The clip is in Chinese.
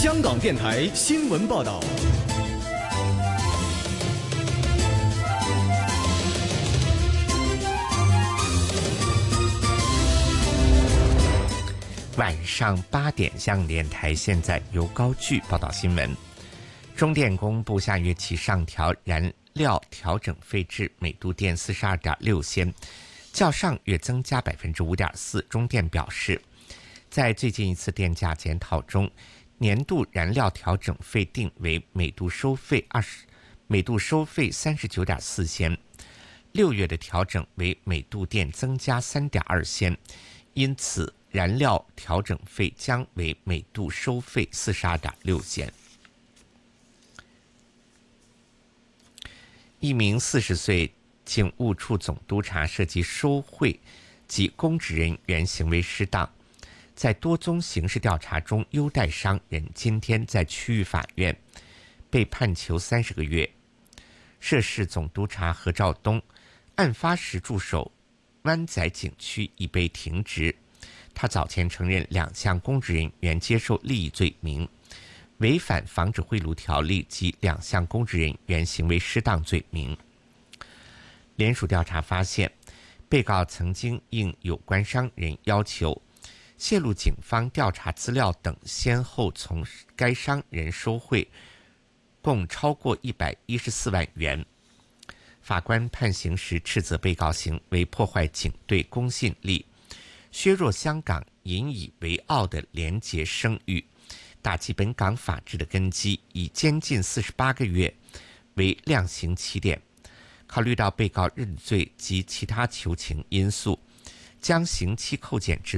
香港电台新闻报道。 晚上8点，香港电台现在由高炬报道新闻。中电公布下月起上调燃料调整费至每度电42.6仙，较上月增加5.4%。中电表示，在最近一次电价检讨中，年度燃料调整费定为每度收费39.4仙，6月的调整为每度电增加3.2仙，因此燃料调整费将为每度收费42.6仙。一名40岁警务处总督察涉及收贿及公职人员行为失当，在多宗刑事调查中优待商人，今天在区域法院被判囚30个月。涉事总督察何兆东案发时驻守湾仔警区已被停职，他早前承认2项公职人员接受利益罪名，违反防止贿赂条例及2项公职人员行为失当罪名。联署调查发现，被告曾经应有关商人要求泄露警方调查资料等，先后从该商人收贿共超过114万元。法官判刑时斥责被告行为破坏警队公信力，削弱香港引以为傲的廉洁声誉，打击本港法治的根基，以监禁48个月为量刑起点。考虑到被告认罪及其他求情因素，将刑期扣减至